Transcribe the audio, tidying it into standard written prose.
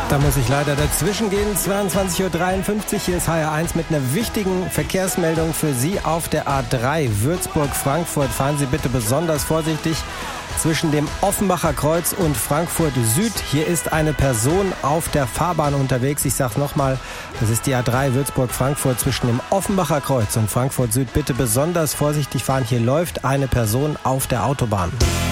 Da muss ich leider dazwischen gehen. 22:53 Uhr. Hier ist HR1 mit einer wichtigen Verkehrsmeldung für Sie auf der A3 Würzburg-Frankfurt. Fahren Sie bitte besonders vorsichtig zwischen dem Offenbacher Kreuz und Frankfurt Süd. Hier ist eine Person auf der Fahrbahn unterwegs. Ich sage nochmal, das ist die A3 Würzburg-Frankfurt zwischen dem Offenbacher Kreuz und Frankfurt Süd. Bitte besonders vorsichtig fahren. Hier läuft eine Person auf der Autobahn.